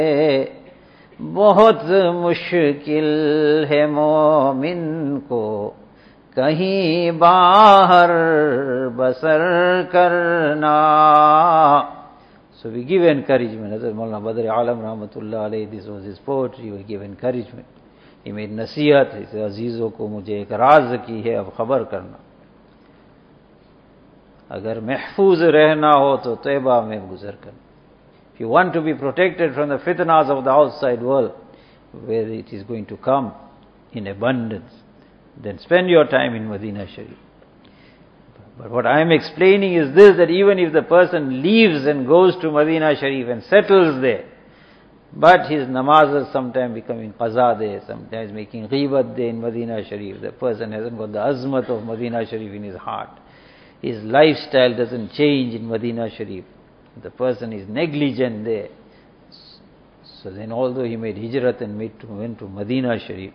بہت مشکل ہے مومن کو کہیں باہر بسر کرنا. So we give encouragement. Hazrat Maulana Badr Alam Rahmatullah alayhi, this was his poetry, he gave encouragement. He made nasihat, he said, عزیزوں کو مجھے ایک راز کی ہے اب خبر کرنا. اگر محفوظ رہنا ہو تو طیبہ میں گزر کرنا. If you want to be protected from the fitnas of the outside world, where it is going to come in abundance, then spend your time in Medina Sharif. But what I am explaining is this, that even if the person leaves and goes to Medina Sharif and settles there, but his namazas sometimes becoming qaza there, sometimes making ghibat there in Medina Sharif, the person hasn't got the azmat of Medina Sharif in his heart. His lifestyle doesn't change in Medina Sharif. The person is negligent there. So then although he made hijrat and went to Medina Sharif,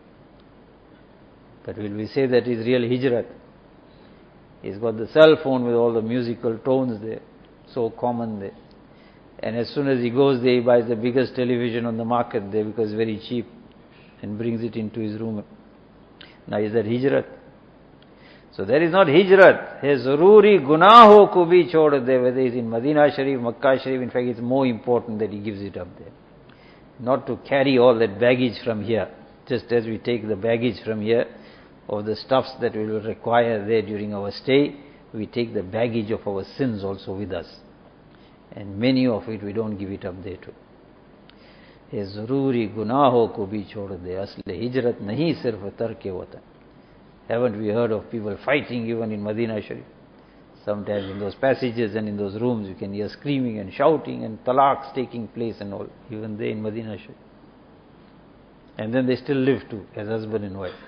but will we say that is real hijrat? He's got the cell phone with all the musical tones there, so common there. And as soon as he goes there, he buys the biggest television on the market there because it's very cheap and brings it into his room. Now is that hijrat? So there is not hijrat. His zaruri gunaho ko bhi chhod de, whether it's in Medina Sharif, Makkah Sharif. In fact, it's more important that he gives it up there. Not to carry all that baggage from here. Just as we take the baggage from here, of the stuffs that we will require there during our stay, we take the baggage of our sins also with us. And many of it we don't give it up there too. یہ ضروری گناہوں کو بھی چھوڑ دے. اصل ہجرت نہیں صرف ترک وطن. Haven't we heard of people fighting even in Medina Sharif? Sometimes in those passages and in those rooms you can hear screaming and shouting and talaqs taking place and all, even there in Medina Sharif. And then they still live too, as husband and wife.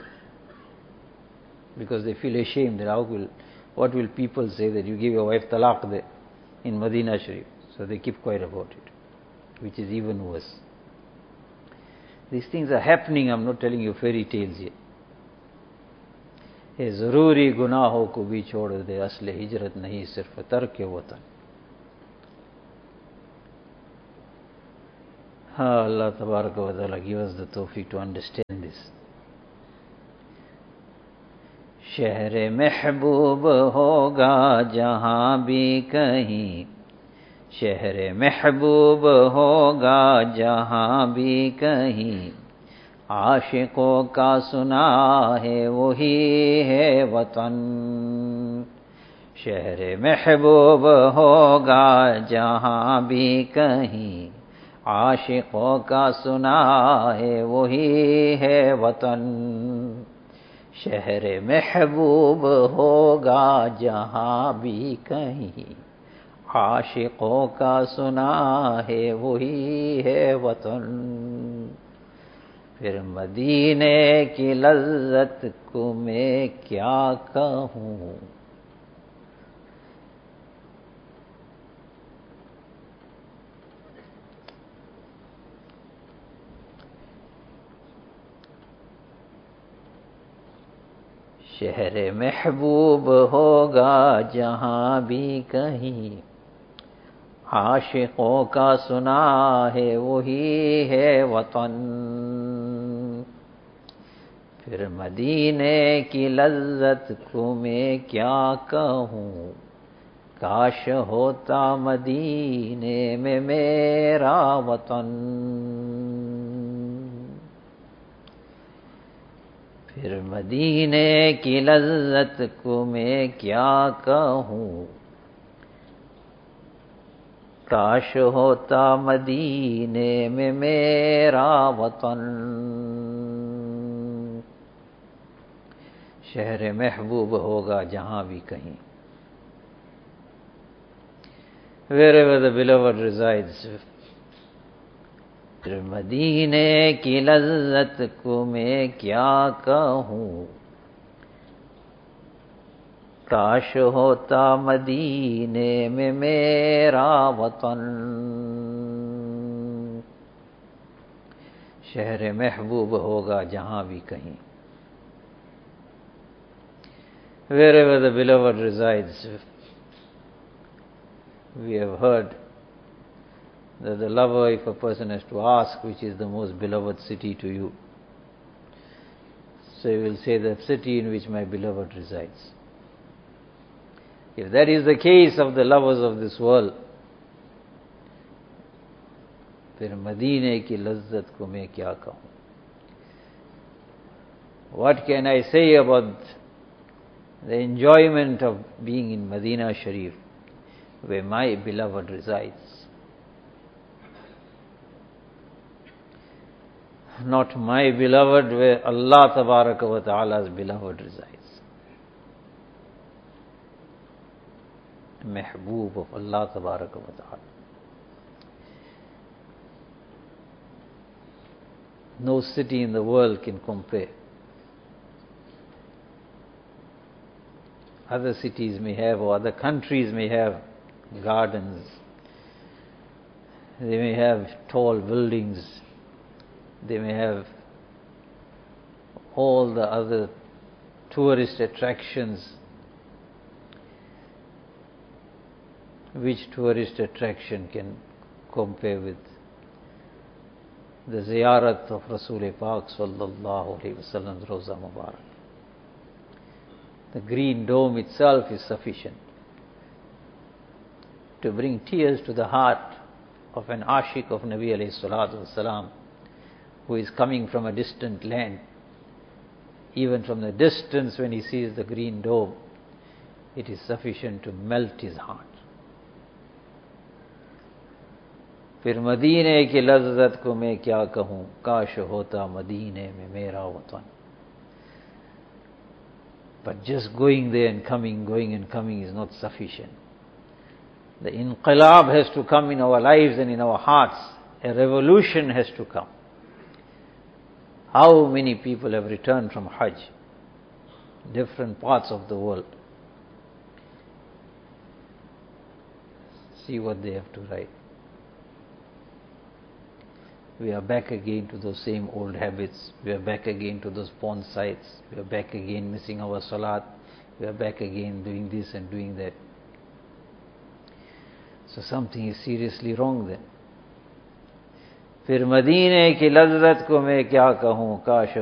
Because they feel ashamed that what will people say that you give your wife talaq there in Medina Sharif. So they keep quiet about it, which is even worse. These things are happening. I'm not telling you fairy tales here. یہ ضروری گناہوں کو بھی چھوڑ دے. اصل ہجرت نہیں صرف ترک وطن. Allah Tabaraka wa Ta'ala give us the tawfiq to understand this. شہر محبوب ہوگا جہاں بھی کہیں, شہر محبوب ہوگا جہاں بھی کہیں, عاشقوں کا سنا ہے وہی ہے وطن. شہر محبوب ہوگا جہاں بھی کہیں, عاشقوں کا سنا ہے وہی ہے وطن. شہر محبوب ہوگا جہاں بھی کہیں, عاشقوں کا سنا ہے وہی ہے وطن. پھر مدینے کی لذت کو میں کیا کہوں, شہر محبوب ہوگا جہاں بھی کہیں, عاشقوں کا سنا ہے وہی ہے وطن. پھر مدینے کی لذت کو میں کیا کہوں, کاش ہوتا مدینے میں میرا وطن. پھر مدینے کی لذت کو میں کیا کہوں, کاش ہوتا مدینے میں میرا وطن. شہر محبوب ہوگا جہاں بھی کہیں. Wherever the beloved resides. پھر مدینے کی لذت کو میں کیا کہوں, کاش ہوتا مدینے میں میرا وطن. شہر محبوب ہوگا جہاں بھی کہیں. Wherever the beloved resides. We have heard that the lover, if a person has to ask which is the most beloved city to you, so he will say the city in which my beloved resides. If that is the case of the lovers of this world, फिर मदीने की लज्जत को मैं क्या कहूँ? What can I say about the enjoyment of being in Medina Sharif, where my beloved resides? Not my beloved, where Allah Tabaraka wa Ta'ala's beloved resides. Mehboob of Allah Tabaraka wa Ta'ala. No city in the world can compare. Other cities may have, or other countries may have gardens. They may have tall buildings. They may have all the other tourist attractions. Which tourist attraction can compare with the ziyarat of Rasul Pak sallallahu alaihi wasallam's Roza Mubarak? The green dome itself is sufficient to bring tears to the heart of an ashik of Nabi alayhi salatu wasalam, who is coming from a distant land. Even from the distance, when he sees the green dome, it is sufficient to melt his heart. फिर मदीने की लज्जत को मैं क्या कहूँ, काश होता मदीने में मेरा वतन. But just going there and coming, going and coming is not sufficient. The inqilab has to come in our lives and in our hearts. A revolution has to come. How many people have returned from Hajj? Different parts of the world. See what they have to write. We are back again to those same old habits. We are back again to those porn sites. We are back again missing our salat. We are back again doing this and doing that. So something is seriously wrong then. फिर मदीने की लज्जत को मैं क्या कहूँ, काश